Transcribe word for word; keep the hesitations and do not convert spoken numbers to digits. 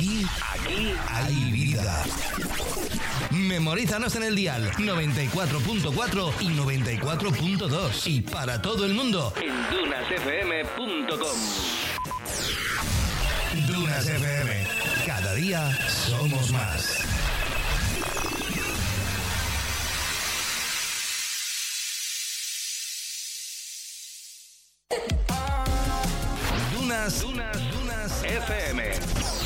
Aquí, aquí hay vida. Memorízanos en el dial noventa y cuatro punto cuatro y noventa y cuatro punto dos y para todo el mundo en dunas f m punto com. Dunas F M. Cada día somos más. Dunas, Dunas, Dunas F M.